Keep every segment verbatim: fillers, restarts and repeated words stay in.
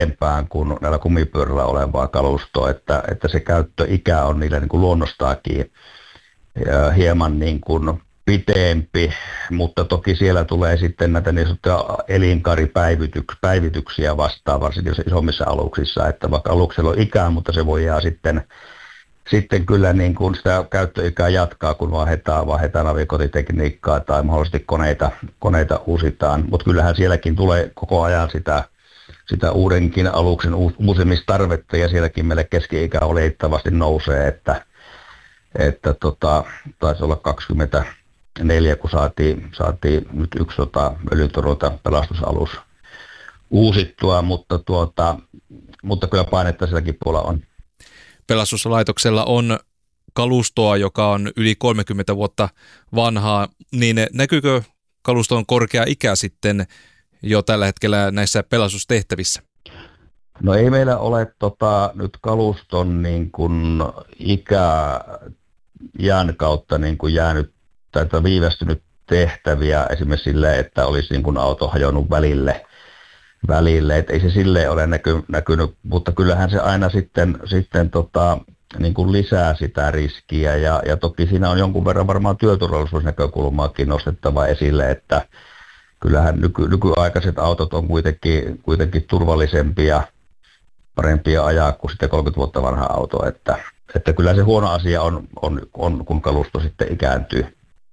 pitempään kuin näillä kumipyörillä olevaa kalustoa, että, että se käyttöikä on niillä niin kuin luonnostaakin hieman niin kuin pitempi, mutta toki siellä tulee sitten näitä niin sanottuja elinkaaripäivityksiä vastaan, varsinkin isommissa aluksissa, että vaikka aluksella on ikää, mutta se voi jää sitten, sitten kyllä niin kuin sitä käyttöikää jatkaa, kun vaihdetaan, vaihdetaan avikotitekniikkaa tai mahdollisesti koneita, koneita uusitaan, mutta kyllähän sielläkin tulee koko ajan sitä, sitä uudenkin aluksen uusimistarvetta ja sielläkin meille keski-ikä oletettavasti nousee, että, että tota, taisi olla kaksikymmentäneljä, kun saatiin, saatiin nyt yksi tota, öljyntorjunta pelastusalus uusittua, mutta, tuota, mutta kyllä painetta silläkin puolella on. Pelastuslaitoksella on kalustoa, joka on yli kolmekymmentä vuotta vanhaa, niin näkyykö kaluston korkea ikä sitten jo tällä hetkellä näissä pelastustehtävissä? No ei meillä ole tota, nyt kaluston niin kuin ikä jään kautta niin kuin jäänyt tai viivästynyt tehtäviä esimerkiksi silleen, että olisi niin kuin auto hajonnut välille. välille. Et ei se silleen ole näky, näkynyt, mutta kyllähän se aina sitten, sitten tota, niin kuin lisää sitä riskiä ja, ja toki siinä on jonkun verran varmaan työturvallisuusnäkökulmaakin nostettava esille, että kyllähän nyky, nykyaikaiset autot on kuitenkin, kuitenkin turvallisempia, parempia ajaa kuin sitten kolmekymmentä vuotta vanha auto, että, että kyllä se huono asia on, on, on kun kalusto sitten ikääntyy.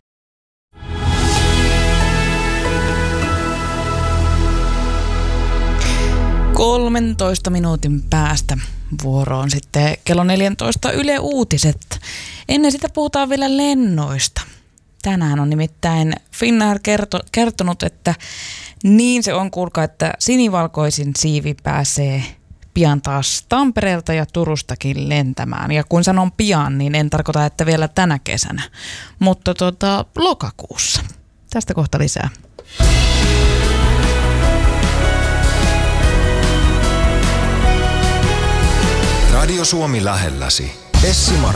kolmentoista minuutin päästä vuoroon sitten kello neljätoista Yle Uutiset. Ennen sitä puhutaan vielä lennoista. Tänään on nimittäin Finnair kerto, kertonut, että niin se on, kuulkaa, että sinivalkoisin siivi pääsee pian taas Tampereelta ja Turustakin lentämään. Ja kun sanon pian, niin en tarkoita, että vielä tänä kesänä, mutta tota, lokakuussa. Tästä kohta lisää. Radio Suomi lähelläsi. Essi Mari